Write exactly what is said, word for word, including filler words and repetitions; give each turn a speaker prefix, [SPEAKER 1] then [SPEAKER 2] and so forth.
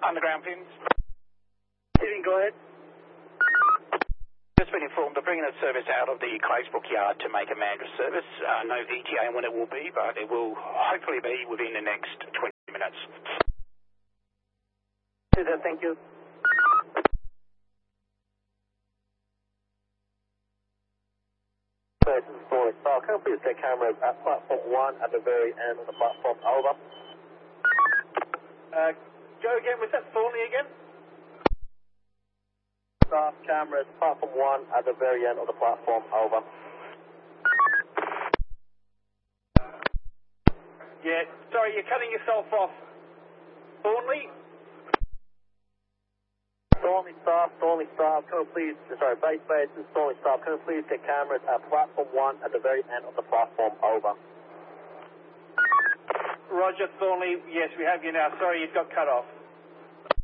[SPEAKER 1] Underground pins.
[SPEAKER 2] Go ahead.
[SPEAKER 1] Just been informed they're bringing a service out of the Claysbrook yard to make a Mandurah service. Uh, no E T A when it will be, but it will hopefully be within the next twenty minutes.
[SPEAKER 2] Thank you. Can I please get cameras at platform one at the very end of the platform? Over.
[SPEAKER 3] Uh, go again. Was that Thornley again?
[SPEAKER 2] Staff cameras, platform one at the very end of the platform. Over.
[SPEAKER 3] Yeah. Sorry, you're cutting yourself off. Thornley?
[SPEAKER 2] Thornley staff, Thornley staff, can we please, sorry, base base and Thornley staff, can we please get cameras at platform one at the very end of the platform? Over.
[SPEAKER 3] Roger, Thornley. Yes, we have you now. Sorry, you got cut off.